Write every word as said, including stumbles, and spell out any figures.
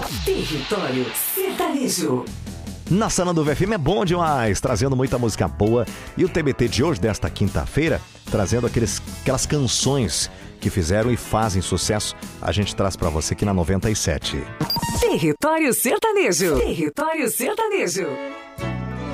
Território Sertanejo. Na Sananduva F M é bom demais, trazendo muita música boa. E o T B T de hoje, desta quinta-feira, trazendo aqueles, aquelas canções que fizeram e fazem sucesso, a gente traz pra você aqui na noventa e sete. Território Sertanejo. Território Sertanejo.